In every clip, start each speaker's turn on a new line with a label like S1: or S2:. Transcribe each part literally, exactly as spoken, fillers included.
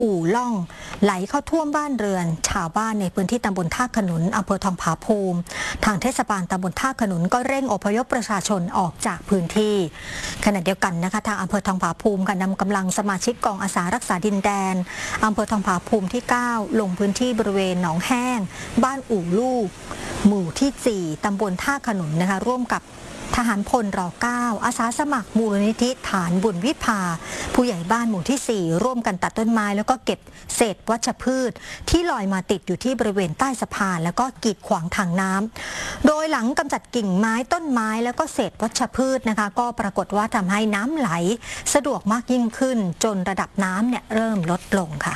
S1: อู่ล่องไหลเข้าท่วมบ้านเรือนชาวบ้านในพื้นที่ตำบลท่าขนุนอำเภอทองผาภูมิทางเทศบาลตำบลท่าขนุนก็เร่งอพยพประชาชนออกจากพื้นที่ขณะเดียวกันนะคะทางอำเภอทองผาภูมิค่ะนำกำลังสมาชิกกองอาสารักษาดินแดนอำเภอทองผาภูมิที่เก้าลงพื้นที่บริเวณหนองแห้งบ้านอู่ลูกหมู่ที่สี่ตำบลท่าขนุนนะคะร่วมกับทหารพลรเก้าอาสาสมัครมูลนิธิฐานบุญวิภาผู้ใหญ่บ้านหมู่ที่สี่ร่วมกันตัดต้นไม้แล้วก็เก็บเศษวัชพืชที่ลอยมาติดอยู่ที่บริเวณใต้สะพานแล้วก็กีดขวางทางน้ำโดยหลังกำจัดกิ่งไม้ต้นไม้แล้วก็เศษวัชพืชนะคะก็ปรากฏว่าทำให้น้ำไหลสะดวกมากยิ่งขึ้นจนระดับน้ำเนี่ยเริ่มลดลงค่ะ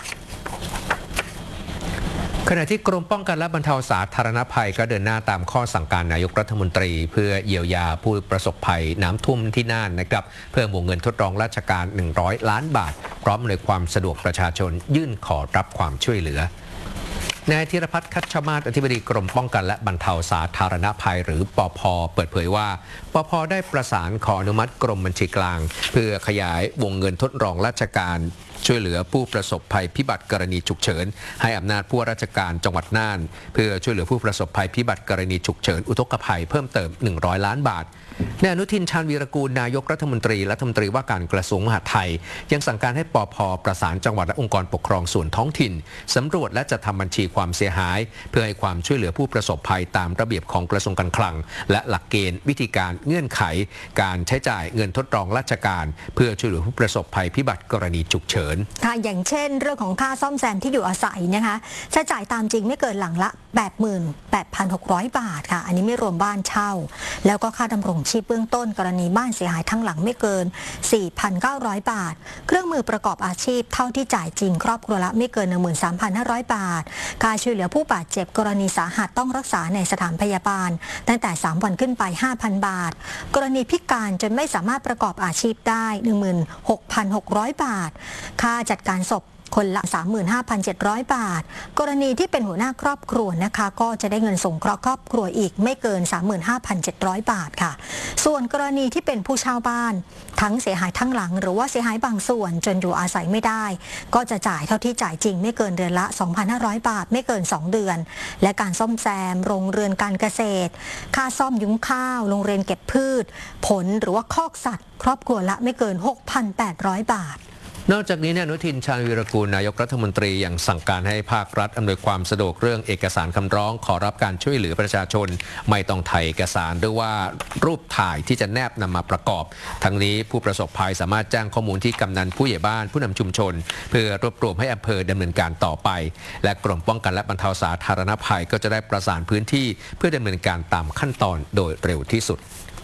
S2: ขณะที่กรมป้องกันและบรรเทาสาธารณภัยก็เดินหน้าตามข้อสั่งการนายกรัฐมนตรีเพื่อเยียวยาผู้ประสบภัยน้ำท่วมที่น่านนะครับเพิ่มวงเงินทดลองราชการหนึ่งร้อยล้านบาทพร้อมอำนวยความสะดวกประชาชนยื่นขอรับความช่วยเหลือนายธีรพัฒน์คัชมาศอธิบดีกรมป้องกันและบรรเทาสาธารณภัยหรือปภ.เปิดเผยว่าปภ.ได้ประสานขออนุมัติกรมบัญชีกลางเพื่อขยายวงเงินทดลองราชการช่วยเหลือผู้ประสบภัยพิบัติกรณีฉุกเฉินให้อำนาจผู้ว่าราชการจังหวัดน่านเพื่อช่วยเหลือผู้ประสบภัยพิบัติกรณีฉุกเฉินอุทกภัยเพิ่มเติมหนึ่งร้อยล้านบาทนายอนุทินชาญวีรกูลนายกรัฐมนตรีรัฐมนตรีว่าการกระทรวงมหาดไทยยังสั่งการให้ปภ.ประสานจังหวัดและองค์กรปกครองส่วนท้องถิ่นสำรวจและจัดทำบัญชีความเสียหายเพื่อให้ความช่วยเหลือผู้ประสบภัยตามระเบียบของกระทรวงการคลังและหลักเกณฑ์วิธีการเงื่อนไขการใช้จ่ายเงินทดลองราชการเพื่อช่วยเหลือผู้ประสบภัยพิบัติกรณีฉุกเฉิน
S1: ค่ะอย่างเช่นเรื่องของค่าซ่อมแซมที่อยู่อาศัยนะคะจะจ่ายตามจริงไม่เกินหลังละ แปดหมื่นแปดพันหกร้อย บาทค่ะอันนี้ไม่รวมบ้านเช่าแล้วก็ค่าดำรงชีพเบื้องต้นกรณีบ้านเสียหายทั้งหลังไม่เกิน สี่พันเก้าร้อย บาทเครื่องมือประกอบอาชีพเท่าที่จ่ายจริงครอบครัวละไม่เกิน หนึ่งหมื่นสามพันห้าร้อย บาทค่าช่วยเหลือผู้บาดเจ็บกรณีสาหัสต้องรักษาในสถานพยาบาลตั้งแต่สามวันขึ้นไป ห้าพัน บาทกรณีพิการจนไม่สามารถประกอบอาชีพได้ หนึ่งหมื่นหกพันหกร้อย บาทค่าจัดการศพคนละ สามหมื่นห้าพันเจ็ดร้อย บาทกรณีที่เป็นหัวหน้าครอบครัวนะคะก็จะได้เงินสงเคราะห์ครอบครัวอีกไม่เกิน สามหมื่นห้าพันเจ็ดร้อย บาทค่ะส่วนกรณีที่เป็นผู้เช่าบ้านทั้งเสียหายทั้งหลังหรือว่าเสียหายบางส่วนจนอยู่อาศัยไม่ได้ก็จะจ่ายเท่าที่จ่ายจริงไม่เกินเดือนละ สองพันห้าร้อย บาทไม่เกินสองเดือนและการซ่อมแซมโรงเรือนการเกษตรค่าซ่อมยุ้งข้าวโรงเรือนเก็บพืชผลหรือว่าคอกสัตว์ครอบครัวละไม่เกิน หกพันแปดร้อย บาท
S2: นอกจากนี้นายอนุทินชาญวีรกูลนายกรัฐมนตรียังสั่งการให้ภาครัฐอำนวยความสะดวกเรื่องเอกสารคำร้องขอรับการช่วยเหลือประชาชนไม่ต้องถ่ายเอกสารหรือว่ารูปถ่ายที่จะแนบนำมาประกอบทั้งนี้ผู้ประสบภัยสามารถแจ้งข้อมูลที่กำนันผู้ใหญ่บ้านผู้นำชุมชนเพื่อรวบรวมให้อำเภอดำเนินการต่อไปและกรมป้องกันและบรรเทาสาธารณภัยก็จะได้ประสานพื้นที่เพื่อดำเนินการตามขั้นตอนโดยเร็วที่สุด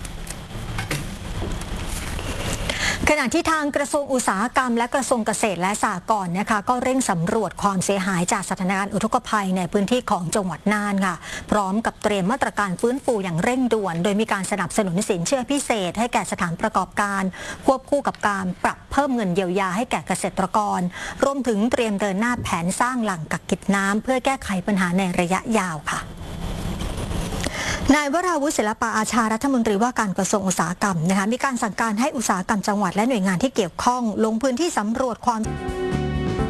S1: ขณะที่ทางกระทรวงอุตสาหกรรมและกระทรวงเกษตรและสหกรณ์นะคะก็เร่งสำรวจความเสียหายจากสถานการณ์อุทกภัยในพื้นที่ของจังหวัดน่านค่ะพร้อมกับเตรียมมาตรการฟื้นฟูอย่างเร่งด่วนโดยมีการสนับสนุนสินเชื่อพิเศษให้แก่สถานประกอบการควบคู่กับการปรับเพิ่มเงินเยียวยาให้แก่เกษตรกรรวมถึงเตรียมเดินหน้าแผนสร้างหลั่งกักเก็บน้ำเพื่อแก้ไขปัญหาในระยะยาวค่ะนายวราวุฒิศิลปะอาชารัฐมนตรีว่าการกระทรวงอุตสาหกรรมนะคะมีการสั่งการให้อุตสาหกรรมจังหวัดและหน่วยงานที่เกี่ยวข้องลงพื้นที่สำรวจความ